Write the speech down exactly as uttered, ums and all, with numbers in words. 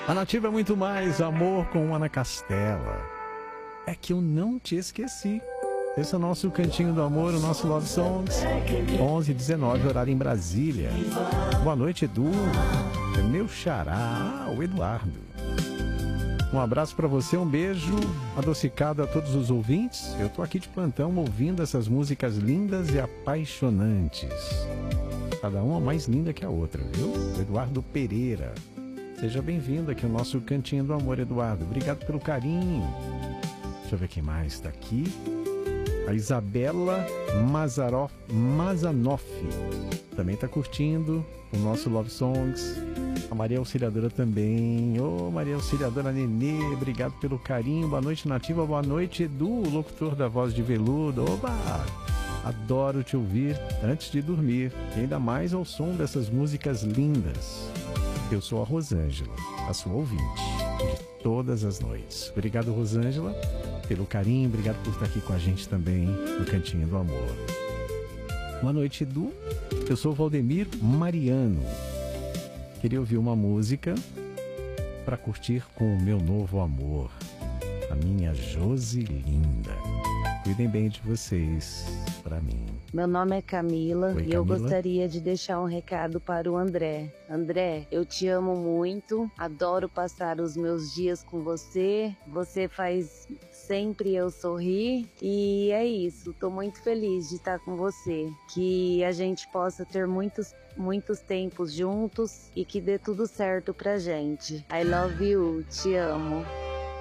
A Nativa é muito mais, amor com Ana Castela. É que eu não te esqueci. Esse é o nosso Cantinho do Amor, o nosso Love Songs. onze e dezenove, horário em Brasília. Boa noite, Edu. Meu xará, o Eduardo. Um abraço para você, um beijo adocicado a todos os ouvintes. Eu tô aqui de plantão ouvindo essas músicas lindas e apaixonantes. Cada uma mais linda que a outra, viu? Eduardo Pereira. Seja bem-vindo aqui ao nosso Cantinho do Amor, Eduardo. Obrigado pelo carinho. Deixa eu ver quem mais está aqui. A Isabela Mazaroff, Mazanoff também está curtindo o nosso Love Songs. A Maria Auxiliadora também. Ô, oh, Maria Auxiliadora Nenê, obrigado pelo carinho. Boa noite, Nativa. Boa noite, Edu, o locutor da Voz de Veludo. Oba! Adoro te ouvir antes de dormir. E ainda mais ao som dessas músicas lindas. Eu sou a Rosângela, a sua ouvinte, de todas as noites. Obrigado, Rosângela, pelo carinho. Obrigado por estar aqui com a gente também no Cantinho do Amor. Boa noite, Edu. Eu sou o Valdemir Mariano. Queria ouvir uma música para curtir com o meu novo amor, a minha Josi linda. Cuidem bem de vocês, para mim. Meu nome é Camila. Oi, e eu Camila. gostaria de deixar um recado para o André. André, eu te amo muito, adoro passar os meus dias com você, você faz sempre eu sorrir e é isso, tô muito feliz de estar com você, que a gente possa ter muitos, muitos tempos juntos e que dê tudo certo pra gente. I love you, te amo.